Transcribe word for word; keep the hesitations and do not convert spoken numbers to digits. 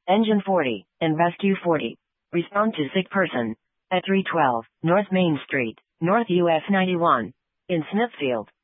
Engine forty, and Rescue forty. Respond to sick person. At three twelve, North Main Street, North U S ninety-one. In Smithfield.